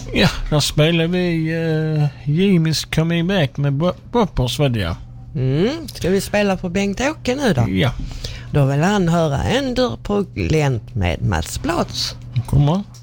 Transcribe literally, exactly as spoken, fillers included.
Ja, då spelar vi uh, Jimmy's Coming Back med Boppers, vad det är. Mm, ska vi spela på Bengt-Åke nu då? Ja. Då vill han höra en dörr på glänt med Mats Blats. Kommer.